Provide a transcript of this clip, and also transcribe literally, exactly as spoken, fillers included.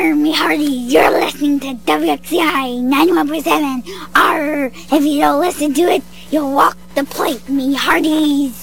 Arr, me hearties, you're listening to W X C I ninety-one point seven. Arr, if you don't listen to it, you'll walk the plank, me hearties.